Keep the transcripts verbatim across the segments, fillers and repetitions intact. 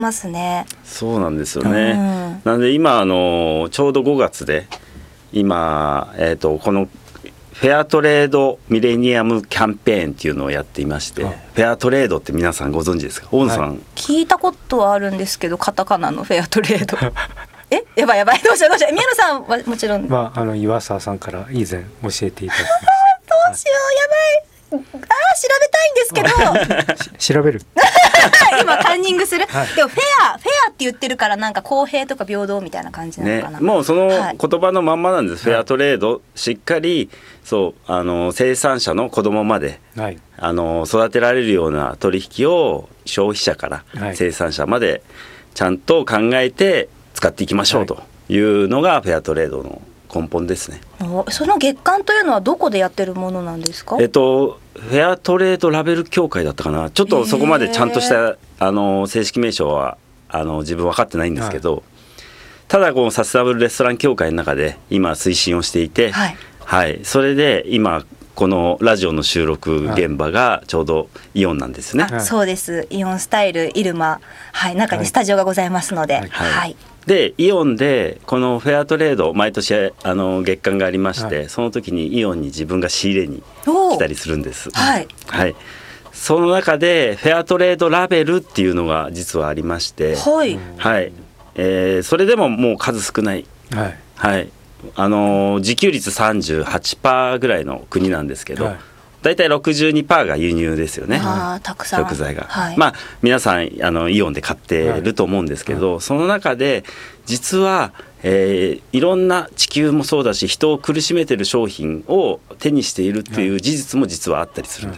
ますね。 そうなんですよね、 うん、 なので今あのちょうどごがつで今、えー、とこのフェアトレードミレニアムキャンペーンっていうのをやっていまして、フェアトレードって皆さんご存知ですか？大野さん、はい、 聞いたことはあるんですけど、カタカナのフェアトレードえやばいやばい、どうしようどうしよう。宮野さんはもちろん、 まあ、あの岩沢さんから以前教えていただきましたどうしよう、やばい、あー調べたいんですけど調べる今カンニングする、 はい、 でもフェアフェアって言ってるからなんか公平とか平等みたいな感じなのかな、 ね、もうその言葉のまんまなんです、はい、フェアトレード、しっかりそうあの生産者の子供まで、はい、あの育てられるような取引を消費者から生産者までちゃんと考えて使っていきましょうというのがフェアトレードの根本ですね。 その月間というのはどこでやってるものなんですか？ えっとフェアトレードラベル協会だったかな、ちょっとそこまでちゃんとしたあの正式名称はあの自分分かってないんですけど、はい、ただこのサステナブルレストラン協会の中で今推進をしていて、はいはい、それで今このラジオの収録現場がちょうどイオンなんですね、 はい、そうです。イオンスタイルイルマ、はい、中にスタジオがございますので、はいはいはい、 でイオンでこのフェアトレード毎年あの月間がありまして、はい、その時にイオンに自分が仕入れに来たりするんです、はいはい、その中でフェアトレードラベルっていうのが実はありまして、はいはいえー、それでももう数少ない、はいはいあのー、自給率 さんじゅうはちパーセント ぐらいの国なんですけど、はい、だいたい ろくじゅうにパーセント が輸入ですよね。 あたくさん食材が、 はい、 まあ皆さんあのイオンで買ってると思うんですけど、はい、その中で実は、えー、いろんな地球もそうだし人を苦しめてる商品を手にしているっていう事実も実はあったりするんです、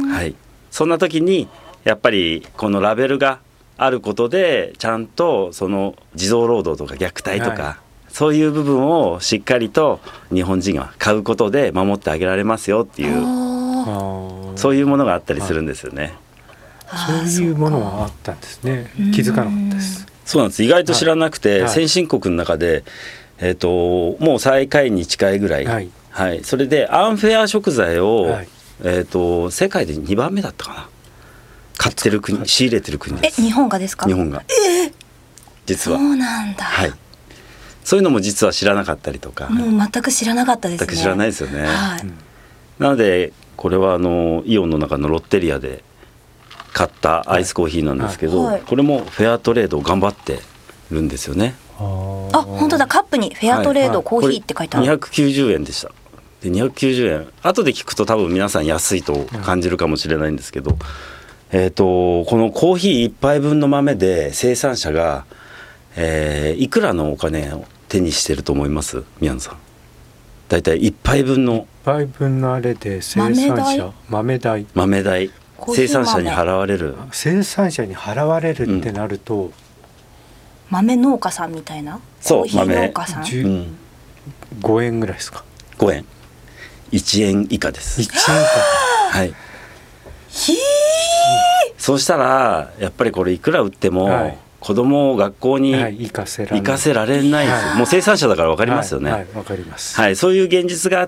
はい、そんな時にやっぱりこのラベルがあることでちゃんとその児童労働とか虐待とか、はい、そういう部分をしっかりと日本人が買うことで守ってあげられますよっていうそういうものがあったりするんですよね。 そういうものはあったんですね。気づかなかったです。 そうなんです。意外と知らなくて、はい、先進国の中で、えーと、もう最下位に近いぐらい、はいはい、それでアンフェア食材を、はい、えーと、世界でにばんめだったかな、買ってる国、仕入れてる国です。 え日本がですか？ 日本が、 えー、 実はそうなんだ、 はい、そういうのも実は知らなかったりとか、 もう全く知らなかったですね。 全く知らないですよね、 はい、 なのでこれはあのイオンの中のロッテリアで買ったアイスコーヒーなんですけど、はいはい、これもフェアトレードを頑張ってるんですよね。 あ本当だ、カップにフェアトレードコーヒーって書いてある、 にひゃくきゅうじゅうえんでした。でにひゃくきゅうじゅうえん後で聞くと多分皆さん安いと感じるかもしれないんですけど、えーとこのコーヒーいっぱいぶんの豆で生産者が、えー、いくらのお金を手にしてると思います？宮野さん。だいたいいっぱいぶんのいっぱいぶんのあれで生産者豆代豆代生産者に払われる生産者に払われるってなると、うん、 豆農家さんみたいなそうコーヒー農家さん、 うん、ごえんぐらいですか？ ごえんいちえん以下です。 いちえん以下はいひーそうしたらやっぱりこれいくら売っても、はい、子供を学校に行かせられないんですよ、はい、もう生産者だから分かりますよね。 はい、はい、分かります、 はい、そういう現実があって、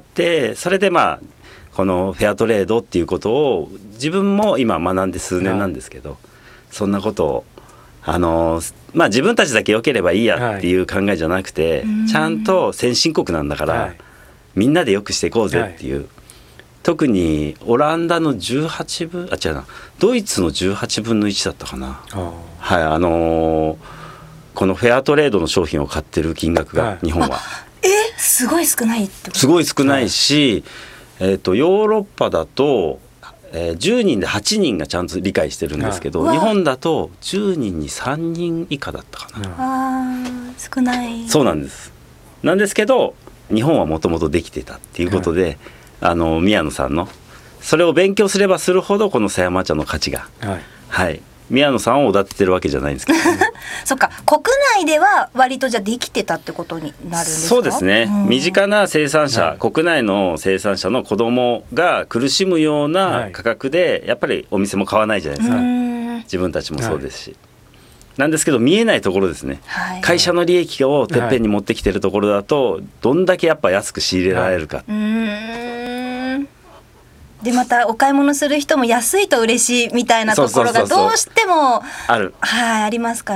それでまあこのフェアトレードっていうことを自分も今学んで数年なんですけど、はい、そんなことをあの、まあ、自分たちだけ良ければいいやっていう考えじゃなくて、はい、ちゃんと先進国なんだから、はい、みんなで良くしていこうぜっていう、はい、特にオランダのじゅうはちぶんあ違うなドイツのじゅうはちぶんのいちだったかな、はい、あのー、このフェアトレードの商品を買ってる金額が、はい、日本はえすごい少ないってことすごい少ないし、はいえー、とヨーロッパだと、えー、じゅうにんではちにんがちゃんと理解してるんですけど、はい、日本だとじゅうにんにさんにん以下だったかな、 あ少ないそうなんですなんですけど日本はもともとできてたっていうことで、はい、あの宮野さんのそれを勉強すればするほどこの狭山茶の価値が、はいはい、宮野さんをおだててるわけじゃないんですけど、ね、 そっか国内では割とじゃできてたってことになるんですか？ そうですね、うん、身近な生産者、はい、国内の生産者の子供が苦しむような価格でやっぱりお店も買わないじゃないですか、はい、自分たちもそうですし、はい、なんですけど見えないところですね、はい、会社の利益をてっぺんに持ってきてるところだとどんだけやっぱ安く仕入れられるか、 はい、うーんでまたお買い物する人も安いと嬉しいみたいなところがどうしてもある、 はい、ありますから